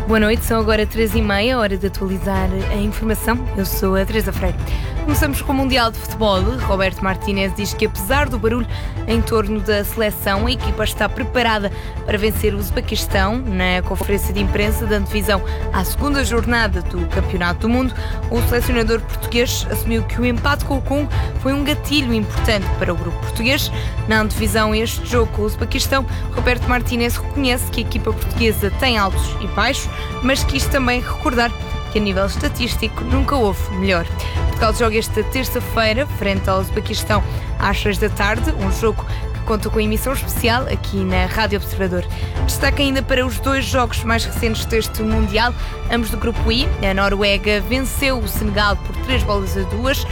Boa noite, são agora 3h30, hora de atualizar a informação. Eu sou a Teresa Freire. Começamos com o Mundial de Futebol. Roberto Martínez diz que, apesar do barulho em torno da seleção, a equipa está preparada para vencer o Uzbequistão. Na conferência de imprensa da antevisão à segunda jornada do Campeonato do Mundo, o selecionador português assumiu que o empate com o Congo foi um gatilho importante para o grupo português. Na antevisão a este jogo com o Uzbequistão, Roberto Martínez reconhece que a equipa portuguesa tem altos e baixos, mas quis também recordar que a nível estatístico nunca houve melhor. Portugal joga esta terça-feira frente ao Uzbequistão às 6 da tarde, um jogo que conta com emissão especial aqui na Rádio Observador. Destaca ainda para os dois jogos mais recentes deste Mundial, ambos do Grupo I. A Noruega venceu o Senegal por 3-2,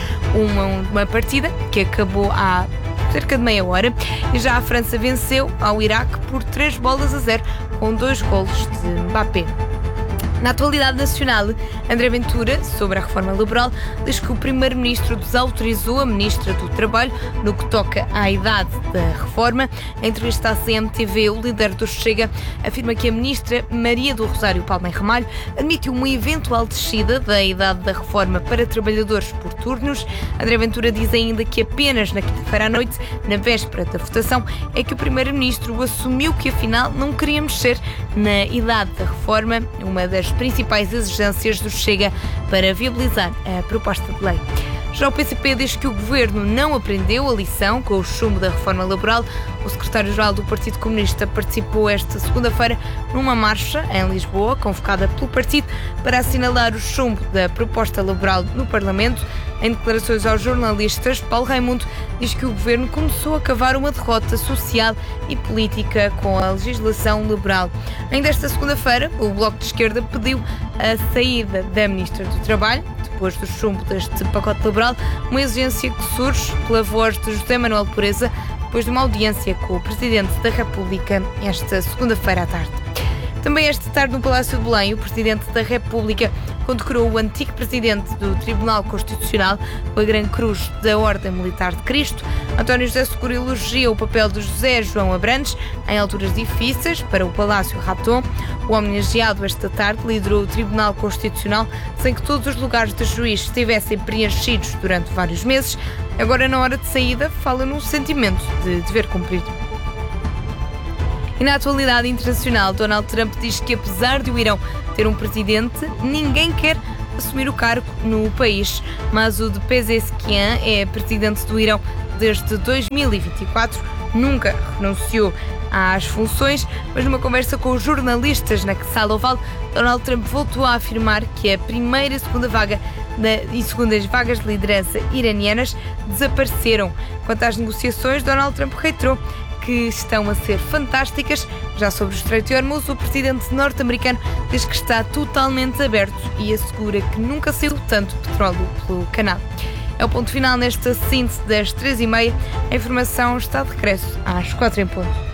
uma partida que acabou há cerca de meia hora, e já a França venceu ao Iraque por 3-0, com 2 golos de Mbappé. Na atualidade nacional, André Ventura, sobre a reforma laboral, diz que o Primeiro-Ministro desautorizou a Ministra do Trabalho no que toca à idade da reforma. Em entrevista à CMTV, o líder do Chega afirma que a Ministra Maria do Rosário Palmeiro Ramalho admitiu uma eventual descida da idade da reforma para trabalhadores por turnos. André Ventura diz ainda que apenas na quinta-feira à noite, na véspera da votação, é que o Primeiro-Ministro assumiu que afinal não queria mexer na idade da reforma, uma das principais exigências do Chega para viabilizar a proposta de lei. Já o PCP diz que o governo não aprendeu a lição com o chumbo da reforma laboral. O secretário-geral do Partido Comunista participou esta segunda-feira numa marcha em Lisboa, convocada pelo partido, para assinalar o chumbo da proposta laboral no Parlamento. Em declarações aos jornalistas, Paulo Raimundo diz que o governo começou a cavar uma derrota social e política com a legislação laboral. Ainda esta segunda-feira, o Bloco de Esquerda pediu a saída da Ministra do Trabalho, depois do chumbo deste pacote laboral, uma exigência que surge pela voz de José Manuel Pureza, depois de uma audiência com o Presidente da República esta segunda-feira à tarde. Também esta tarde no Palácio de Belém, o Presidente da República condecorou o antigo Presidente do Tribunal Constitucional com a Grande Cruz da Ordem Militar de Cristo. António José Seguro elogia o papel de José João Abrantes em alturas difíceis para o Palácio Raton. O homenageado esta tarde liderou o Tribunal Constitucional sem que todos os lugares de juiz estivessem preenchidos durante vários meses. Agora, na hora de saída, fala num sentimento de dever cumprido. E na atualidade internacional, Donald Trump diz que, apesar de o Irão ter um presidente, ninguém quer assumir o cargo no país. Masoud Pezeshkian é presidente do Irão desde 2024, nunca renunciou às funções, mas numa conversa com os jornalistas na Sala Oval, Donald Trump voltou a afirmar que a primeira e segundas vagas de liderança iranianas desapareceram. Quanto às negociações, Donald Trump reiterou que estão a ser fantásticas. Já sobre o Estreito de Hormuz, o presidente norte-americano diz que está totalmente aberto e assegura que nunca saiu tanto petróleo pelo canal. É o ponto final nesta síntese das 3h30. A informação está de regresso às 4 em ponto.